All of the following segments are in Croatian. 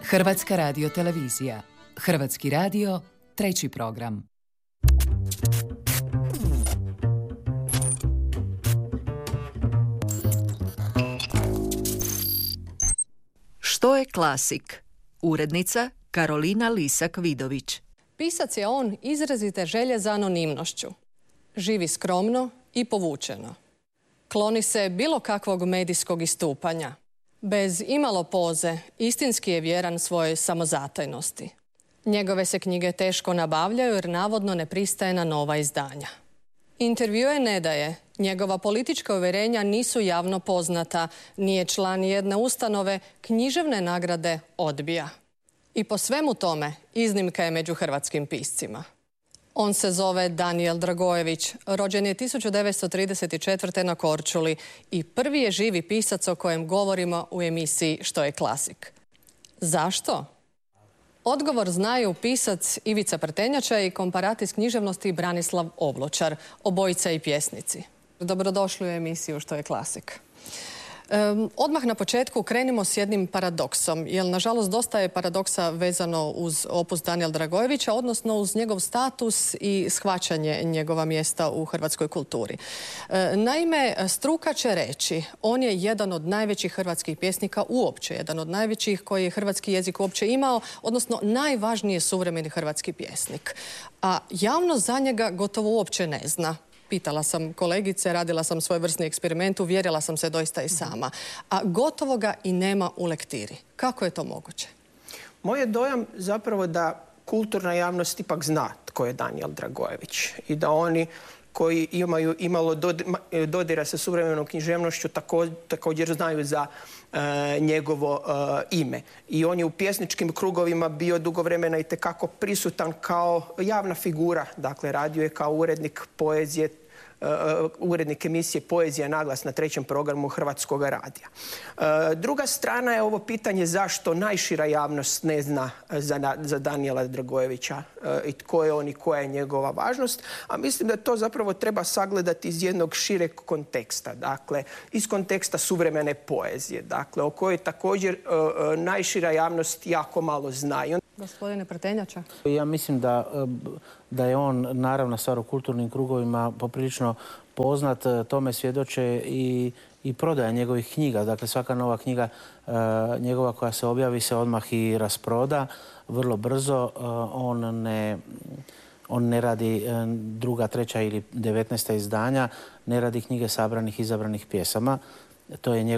Hrvatska radiotelevizija. Hrvatski radio, treći program. Što je klasik? Urednica Karolina Lisak-Vidović. Pisac je on izrazite želje za anonimnošću. Živi skromno i povučeno. Kloni se bilo kakvog medijskog istupanja. Bez imalo poze, istinski je vjeran svojoj samozatajnosti. Njegove se knjige teško nabavljaju jer navodno ne pristaje na nova izdanja. Intervjue ne daje. Njegova politička uvjerenja nisu javno poznata. Nije član jedne ustanove, književne nagrade odbija. I po svemu tome iznimka je među hrvatskim piscima. On se zove Danijel Dragojević, rođen je 1934. na Korčuli i prvi je živi pisac o kojem govorimo u emisiji Što je klasik. Zašto? Odgovor znaju pisac Ivica Prtenjača i komparatist književnosti Branislav Obločar, obojica i pjesnici. Dobrodošli u emisiju Što je klasik. Odmah na početku krenimo s jednim paradoksom, jer nažalost dosta je paradoksa vezano uz opus Danijela Dragojevića, odnosno uz njegov status i shvaćanje njegova mjesta u hrvatskoj kulturi. Naime, struka će reći, on je jedan od najvećih hrvatskih pjesnika uopće, jedan od najvećih koji je hrvatski jezik uopće imao, odnosno najvažniji je suvremeni hrvatski pjesnik. A javnost za njega gotovo uopće ne zna. Pitala sam kolegice, radila sam svojevrsni eksperiment, uvjerila sam se doista i sama. A gotovo ga i nema u lektiri. Kako je to moguće? Moj je dojam zapravo da kulturna javnost ipak zna tko je Danijel Dragojević i da oni koji imaju imalo dodira sa suvremenom književnošću također znaju za njegovo ime. I on je u pjesničkim krugovima bio dugo vremena itekako prisutan kao javna figura. Dakle, radio je kao urednik poezije, urednik emisije Poezija naglas na trećem programu Hrvatskog radija. Druga strana je ovo pitanje zašto najšira javnost ne zna za Danijela Dragojevića i tko je on i koja je njegova važnost, a mislim da to zapravo treba sagledati iz jednog šireg konteksta, dakle iz konteksta suvremene poezije, dakle o kojoj također najšira javnost jako malo zna. Gospodine Prtenjača. Ja mislim da je on, naravno, stvar u kulturnim krugovima poprilično poznat. Tome svjedoče i prodaja njegovih knjiga. Dakle, svaka nova knjiga njegova koja se objavi se odmah i rasproda vrlo brzo. On ne radi druga, treća ili 19. izdanja, ne radi knjige sabranih, izabranih pjesama. To je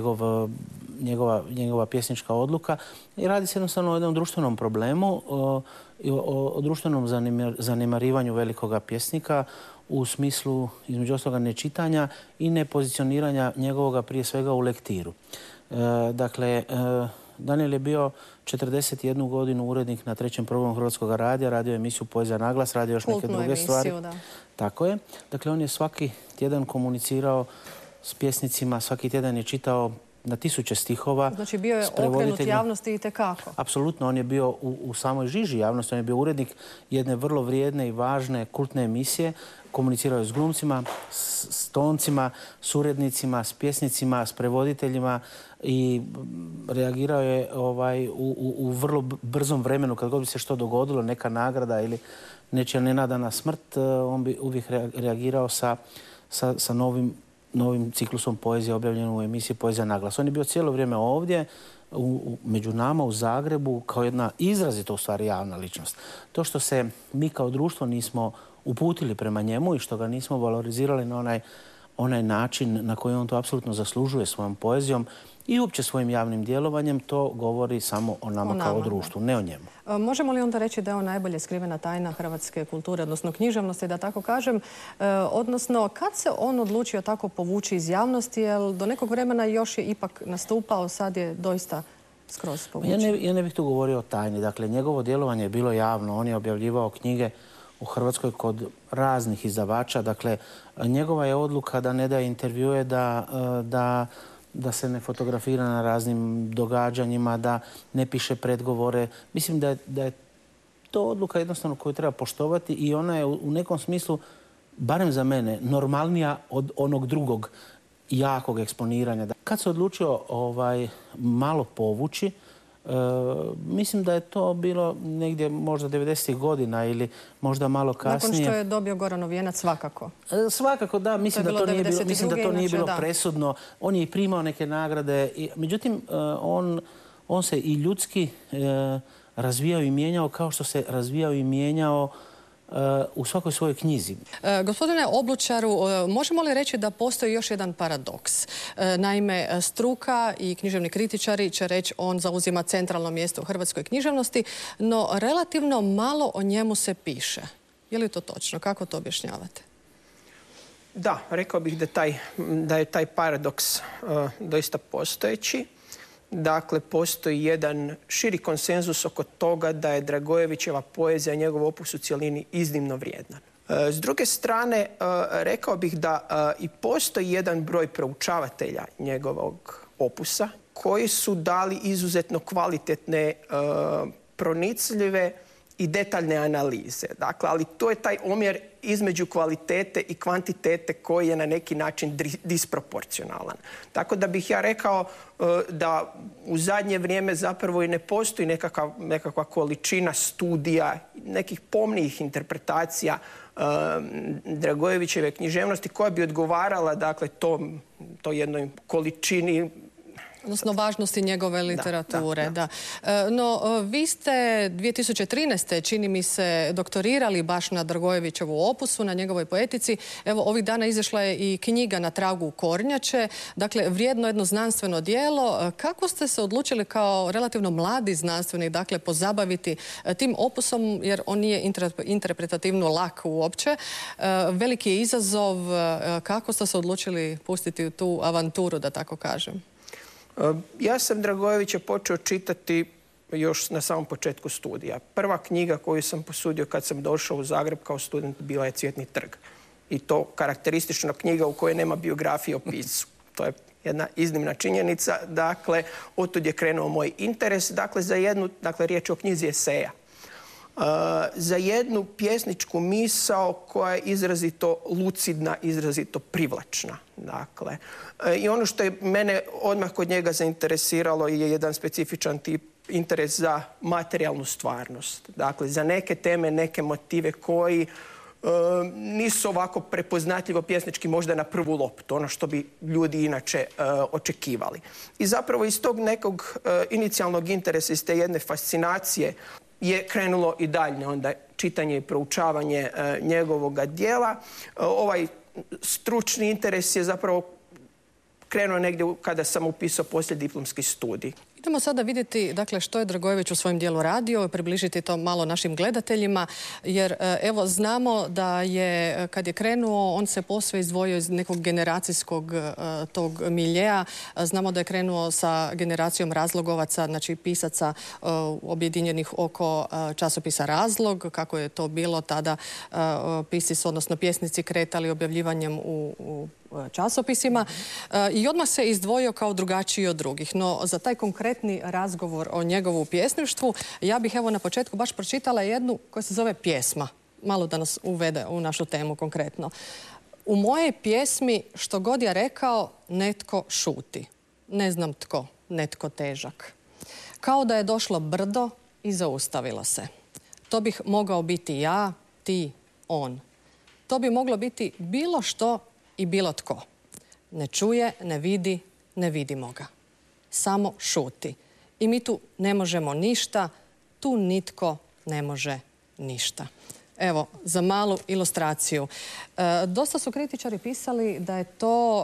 njegova pjesnička odluka i radi se jednostavno o jednom društvenom problemu, o društvenom zanemarivanju velikoga pjesnika u smislu, između ostaloga, nečitanja i nepozicioniranja njegovoga prije svega u lektiru. Dakle, Danijel je bio 41 godinu urednik na trećem programu Hrvatskog radija, radio je emisiju Poezija naglas, radio još neke druge stvari. Da. Tako je. Dakle, on je svaki tjedan komunicirao s pjesnicima, svaki tjedan je čitao na tisuće stihova. Znači bio je okrenut javnosti itekako. Apsolutno, on je bio u samoj žiži javnosti, on je bio urednik jedne vrlo vrijedne i važne kultne emisije. Komunicirao je s glumcima, s toncima, s urednicima, s pjesnicima, s prevoditeljima i reagirao je u vrlo brzom vremenu. Kad god bi se što dogodilo, neka nagrada ili nečija nenadana smrt, on bi uvijek reagirao sa novim ciklusom poezije objavljenom u emisiji Poezija naglas. On je bio cijelo vrijeme ovdje, među nama u Zagrebu, kao jedna izrazito u stvari javna ličnost. To što se mi kao društvo nismo uputili prema njemu i što ga nismo valorizirali na onaj način na koji on to apsolutno zaslužuje svojom poezijom i uopće svojim javnim djelovanjem, to govori samo o nama kao društvu, ne o njemu. Možemo li onda reći da je on najbolje skrivena tajna hrvatske kulture, odnosno književnosti, da tako kažem? Odnosno, kad se on odlučio tako povući iz javnosti, jer do nekog vremena još je ipak nastupao, sad je doista skroz povučen? Ja ne bih tu govorio o tajni. Dakle, njegovo djelovanje je bilo javno. On je objavljivao knjige u Hrvatskoj kod raznih izdavača. Dakle, njegova je odluka da ne daje intervjue, da se ne fotografira na raznim događanjima, da ne piše predgovore. Mislim da je to odluka jednostavno koju treba poštovati i ona je u nekom smislu, barem za mene, normalnija od onog drugog jakog eksponiranja. Kad se odlučio malo povući, Mislim da je to bilo negdje možda 90. godina ili možda malo kasnije. Nakon što je dobio Goranov vijenac, svakako. Svakako, da. Mislim da to nije bilo presudno. On je i primao neke nagrade. Međutim, on se i ljudski razvijao i mijenjao kao što se razvijao i mijenjao u svakoj svojoj knjizi. Gospodine Oblučaru, možemo li reći da postoji još jedan paradoks? Naime, struka i književni kritičari će reći on zauzima centralno mjesto u hrvatskoj književnosti, no relativno malo o njemu se piše. Je li to točno? Kako to objašnjavate? Da, rekao bih da je taj paradoks doista postojeći. Dakle, postoji jedan širi konsenzus oko toga da je Dragojevićeva poezija i njegov opus u cjelini iznimno vrijedna. S druge strane, rekao bih da i postoji jedan broj proučavatelja njegovog opusa koji su dali izuzetno kvalitetne, pronicljive i detaljne analize. Dakle, ali to je taj omjer između kvalitete i kvantitete koji je na neki način disproporcionalan. Tako da bih ja rekao da u zadnje vrijeme zapravo i ne postoji nekakva količina studija, nekih pomnijih interpretacija Dragojevićeve književnosti koja bi odgovarala, dakle, to jednoj količini, odnosno važnosti njegove literature. Da. No, vi ste 2013. čini mi se doktorirali baš na Dragojevićevu opusu, na njegovoj poetici. Evo, ovih dana izašla je i knjiga Na tragu kornjače. Dakle, vrijedno jedno znanstveno djelo. Kako ste se odlučili kao relativno mladi znanstvenik, dakle, pozabaviti tim opusom, jer on nije interpretativno lak uopće. Veliki je izazov. Kako ste se odlučili pustiti u tu avanturu, da tako kažem? Ja sam Dragojevića počeo čitati još na samom početku studija. Prva knjiga koju sam posudio kad sam došao u Zagreb kao student bila je Cvjetni trg. I to karakteristična knjiga u kojoj nema biografije o piscu. To je jedna iznimna činjenica. Dakle, otud je krenuo moj interes. Dakle, riječ je o knjizi eseja. Za jednu pjesničku misao koja je izrazito lucidna, izrazito privlačna. Dakle, i ono što je mene odmah kod njega zainteresiralo je jedan specifičan tip interes za materijalnu stvarnost. Dakle, za neke teme, neke motive koji nisu ovako prepoznatljivo pjesnički možda na prvu loptu, ono što bi ljudi inače očekivali. I zapravo iz tog nekog inicijalnog interesa, iz te jedne fascinacije je krenulo i dalje onda čitanje i proučavanje njegovoga djela. Ovaj stručni interes je zapravo krenuo negdje kada sam upisao poslijediplomski studij. Idemo sada vidjeti, dakle, što je Dragojević u svojem dijelu radio i približiti to malo našim gledateljima, jer evo znamo da je, kad je krenuo, on se posve izdvojio iz nekog generacijskog tog miljeja. Znamo da je krenuo sa generacijom razlogovaca, znači pisaca objedinjenih oko časopisa Razlog, kako je to bilo tada, pisci, odnosno pjesnici, kretali objavljivanjem u časopisima i odmah se izdvojio kao drugačiji od drugih. No, za taj konkretni razgovor o njegovu pjesništvu, ja bih evo na početku baš pročitala jednu koja se zove Pjesma. Malo da nas uvede u našu temu konkretno. U moje pjesmi, što god ja rekao, netko šuti. Ne znam tko, netko težak. Kao da je došlo brdo i zaustavilo se. To bih mogao biti ja, ti, on. To bi moglo biti bilo što i bilo tko. Ne čuje, ne vidi, ne vidimo ga. Samo šuti. I mi tu ne možemo ništa, tu nitko ne može ništa. Evo, za malu ilustraciju. Dosta su kritičari pisali da je to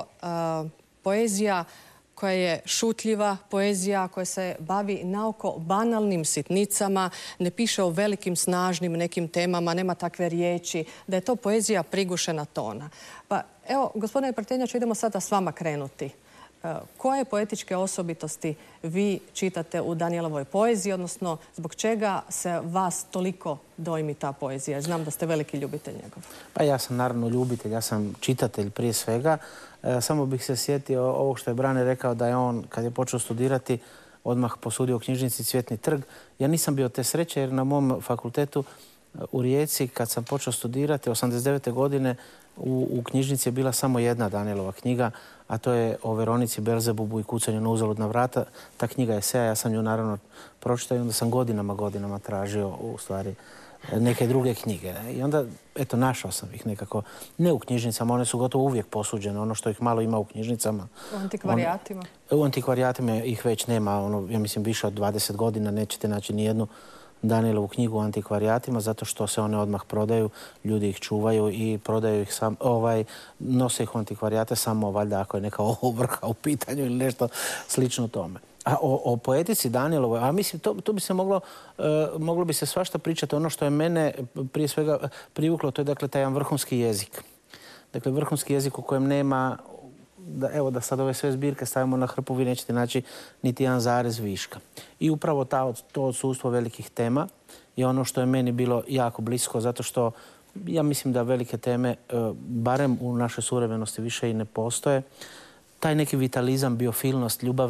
poezija koja je šutljiva, poezija koja se bavi naoko banalnim sitnicama, ne piše o velikim, snažnim nekim temama, nema takve riječi, da je to poezija prigušena tona. Pa evo, gospodine Prtenjač, idemo sada s vama krenuti. Koje poetičke osobitosti vi čitate u Danijelovoj poeziji, odnosno zbog čega se vas toliko dojmi ta poezija? Znam da ste veliki ljubitelj njegov. Pa ja sam naravno ljubitelj, ja sam čitatelj prije svega. Samo bih se sjetio ovog što je Brane rekao da je on, kad je počeo studirati, odmah posudio u knjižnici Cvjetni trg. Ja nisam bio te sreće jer na mom fakultetu u Rijeci, kad sam počeo studirati, 89. godine, u knjižnici je bila samo jedna Danielova knjiga, a to je o Veronici, Belzebubu i kucanju na uzaludna vrata. Ta knjiga je ja sam nju naravno pročitao i onda sam godinama tražio u stvari neke druge knjige. I onda, eto, našao sam ih nekako, ne u knjižnicama, one su gotovo uvijek posuđene, ono što ih malo ima u knjižnicama. U antikvarijatima? U antikvarijatima ih već nema, ja mislim, više od 20 godina nećete naći nijednu Danielovu knjigu u antikvarijatima, zato što se one odmah prodaju, ljudi ih čuvaju i prodaju ih nose ih u antikvarijate samo valjda ako je neka ovrha u pitanju ili nešto slično tome. A o poetici Danielovoj, a mislim, to bi se moglo bi se svašta pričati. Ono što je mene prije svega privuklo, to je dakle taj jedan vrhunski jezik. Dakle, vrhunski jezik u kojem nema, da sad ove sve zbirke stavimo na hrpu, vi nećete naći niti jedan zarez viška. I upravo to odsustvo velikih tema je ono što je meni bilo jako blisko, zato što ja mislim da velike teme, barem u našoj suvremenosti, više i ne postoje. Taj neki vitalizam, biofilnost, ljubav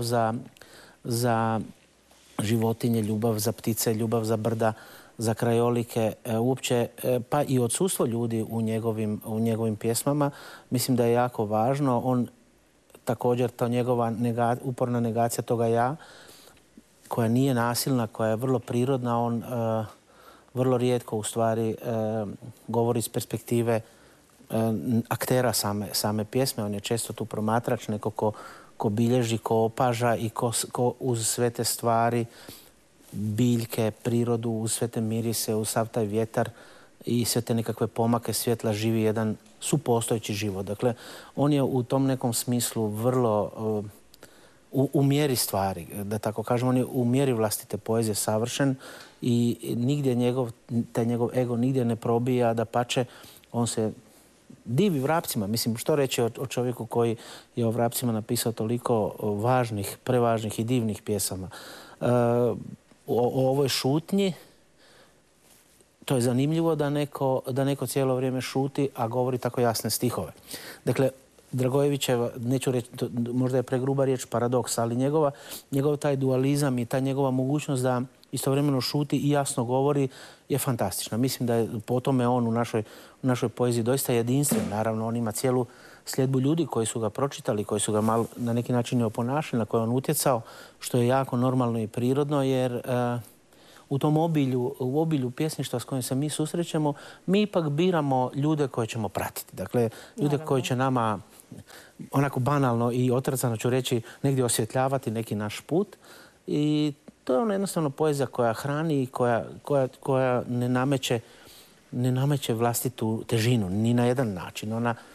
za životinje, ljubav za ptice, ljubav za brda, za krajolike, uopće, pa i odsustvo ljudi u njegovim pjesmama, mislim da je jako važno. On također, ta njegova uporna negacija toga ja, koja nije nasilna, koja je vrlo prirodna, on vrlo rijetko u stvari govori iz perspektive aktera same pjesme. On je često tu promatrač, neko ko bilježi, ko opaža i ko uz sve te stvari, biljke, prirodu, uz sve te mirise, uz sav taj vjetar i sve te nekakve pomake svjetla živi jedan supostojeći život. Dakle, on je u tom nekom smislu vrlo u mjeri stvari, da tako kažem, on je u mjeri vlastite poezije savršen i nigdje taj njegov ego nigdje ne probija, dapače, on se divi vrapcima. Mislim, što reći o čovjeku koji je o vrapcima napisao toliko važnih, prevažnih i divnih pjesama. O ovoj šutnji, to je zanimljivo da neko cijelo vrijeme šuti, a govori tako jasne stihove. Dakle, Dragojevićeva, neću reći, možda je pregruba riječ, paradoks, ali njegov taj dualizam i ta njegova mogućnost da istovremeno šuti i jasno govori je fantastična. Mislim da je po tome on u našoj poeziji doista jedinstven. Naravno, on ima cijelu sljedbu ljudi koji su ga pročitali, koji su ga malo na neki način oponašali, na koje on utjecao, što je jako normalno i prirodno, jer u tom obilju pjesništva s kojim se mi susrećemo, mi ipak biramo ljude koje ćemo pratiti. Dakle, ljude koji će nama, onako banalno i otrcano ću reći, negdje osvjetljavati neki naš put. I to je ono jednostavno poezija koja hrani i koja ne nameće vlastitu težinu, ni na jedan način.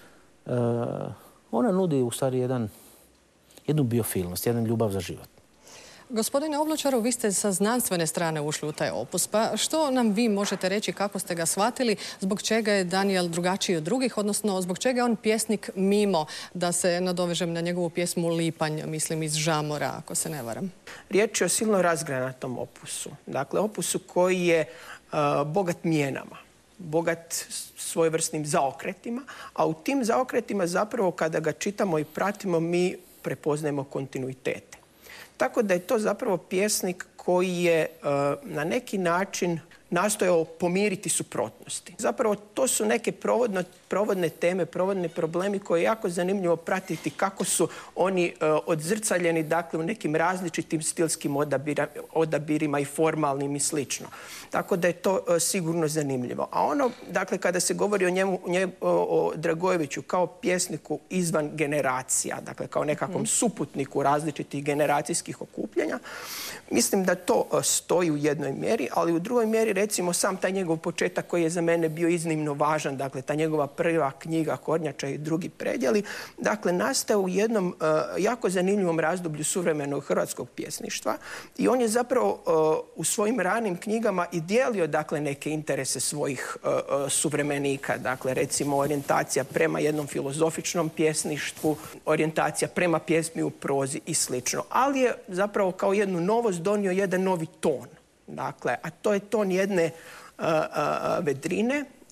Ona nudi u stvari jednu biofilnost, jedan ljubav za život. Gospodine Obločaru, vi ste sa znanstvene strane ušli u taj opus. Pa što nam vi možete reći, kako ste ga shvatili, zbog čega je Daniel drugačiji od drugih, odnosno zbog čega je on pjesnik mimo, da se nadovežem na njegovu pjesmu Lipanj, mislim iz Žamora, ako se ne varam? Riječ je o silno razgranatom opusu. Dakle, opusu koji je bogat mijenama, bogat svojevrsnim zaokretima, a u tim zaokretima zapravo kada ga čitamo i pratimo mi prepoznajemo kontinuitete. Tako da je to zapravo pjesnik koji je na neki način nastojao pomiriti suprotnosti. Zapravo to su neke provodne teme, provodni problemi koje je jako zanimljivo pratiti kako su oni odzrcaljeni, dakle, u nekim različitim stilskim odabirima i formalnim i slično. Tako da je to sigurno zanimljivo. A ono, dakle, kada se govori o Dragojeviću kao pjesniku izvan generacija, dakle, kao nekakvom suputniku različitih generacijskih okupljanja, mislim da to stoji u jednoj mjeri, ali u drugoj mjeri, recimo, sam taj njegov početak koji je za mene bio iznimno važan, dakle, ta njegova prva knjiga Kornjača i drugi predjeli, dakle, nastao u jednom jako zanimljivom razdoblju suvremenog hrvatskog pjesništva i on je zapravo u svojim ranim knjigama i dijelio, dakle, neke interese svojih suvremenika, dakle, recimo orijentacija prema jednom filozofičnom pjesništvu, orijentacija prema pjesmi u prozi i slično. Ali je zapravo kao jednu novost donio jedan novi ton. Dakle, a to je ton jedne vedrine,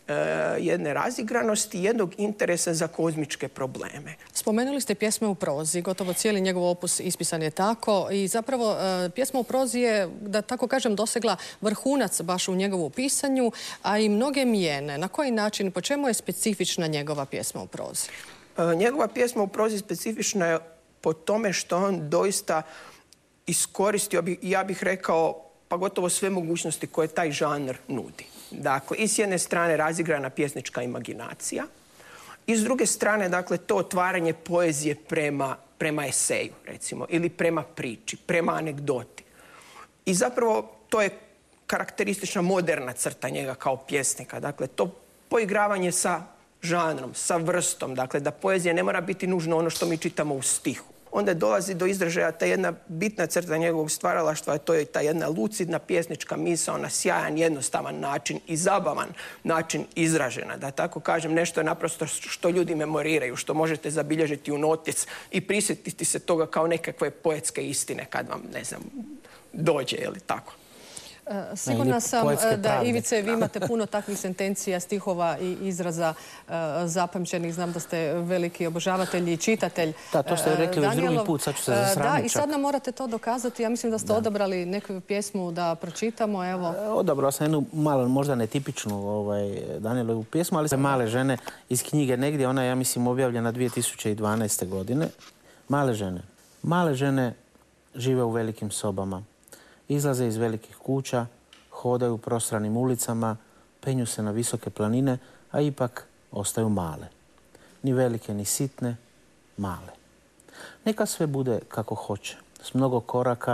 jedne razigranosti, jednog interesa za kozmičke probleme. Spomenuli ste pjesme u prozi, gotovo cijeli njegov opus ispisan je tako i zapravo pjesma u prozi je, da tako kažem, dosegla vrhunac baš u njegovu pisanju, a i mnoge mijene. Na koji način, po čemu je specifična njegova pjesma u prozi? Njegova pjesma u prozi specifična je po tome što on doista iskoristio, ja bih rekao, pa gotovo sve mogućnosti koje taj žanr nudi. Dakle, i s jedne strane razigrana pjesnička imaginacija i s druge strane, dakle, to otvaranje poezije prema eseju, recimo, ili prema priči, prema anegdoti. I zapravo to je karakteristična moderna crta njega kao pjesnika. Dakle, to poigravanje sa žanrom, sa vrstom, dakle, da poezija ne mora biti nužno ono što mi čitamo u stihu. Onda dolazi do izražaja ta jedna bitna crta njegovog stvaralaštva, a to je ta jedna lucidna pjesnička misao na sjajan, jednostavan način i zabavan način izražena. Da tako kažem, nešto je naprosto što ljudi memoriraju, što možete zabilježiti u notic i prisjetiti se toga kao nekakve poetske istine kad vam, ne znam, dođe ili tako. Sigurna sam da, Ivice, vi imate puno takvih sentencija, stihova i izraza zapamćenih. Znam da ste veliki obožavatelj i čitatelj. Da, to ste rekli već drugi put, sad ću se zasramiti. Da, i sad nam morate to dokazati. Ja mislim da ste odabrali neku pjesmu da pročitamo. Evo. Odabrao sam jednu malo, možda netipičnu Danijelovu pjesmu, ali Male žene iz knjige negdje. Ona je, ja mislim, objavljena 2012. godine. Male žene. Male žene žive u velikim sobama. Izlaze iz velikih kuća, hodaju prostranim ulicama, penju se na visoke planine, a ipak ostaju male. Ni velike, ni sitne, male. Neka sve bude kako hoće. S mnogo koraka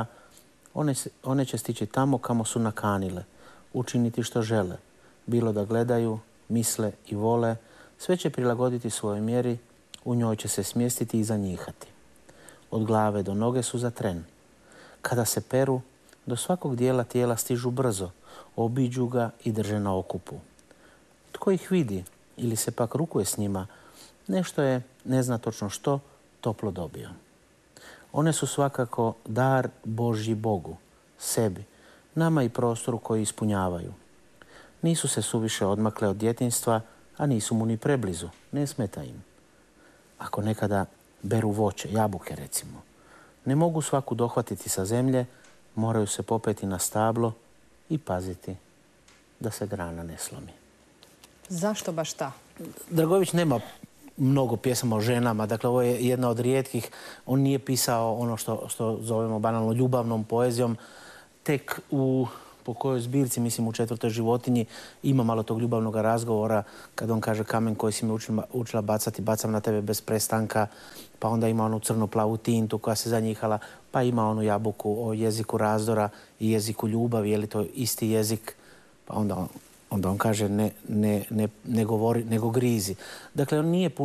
one će stići tamo kamo su nakanile, učiniti što žele. Bilo da gledaju, misle i vole, sve će prilagoditi svojoj mjeri, u njoj će se smjestiti i zanjihati. Od glave do noge su za tren. Kada se peru, do svakog dijela tijela stižu brzo, obiđu ga i drže na okupu. Tko ih vidi ili se pak rukuje s njima, nešto je, ne zna točno što, toplo dobio. One su svakako dar Božji Bogu, sebi, nama i prostoru koji ispunjavaju. Nisu se suviše odmakle od djetinjstva, a nisu mu ni preblizu, ne smeta im. Ako nekada beru voće, jabuke recimo, ne mogu svaku dohvatiti sa zemlje, moraju se popeti na stablo i paziti da se grana ne slomi. Zašto baš ta? Dragojević nema mnogo pjesama o ženama, dakle ovo je jedna od rijetkih. On nije pisao ono što zovemo banalno ljubavnom poezijom. Tek po kojoj zbirci, mislim u 4. životinji, ima malo tog ljubavnog razgovora kad on kaže kamen koji si me učila bacati, bacam na tebe bez prestanka, pa onda ima onu crno-plavu tintu koja se zanjihala, pa ima onu jabuku o jeziku razdora i jeziku ljubavi, je li to isti jezik, pa onda on kaže ne govori, nego grizi. Dakle, on nije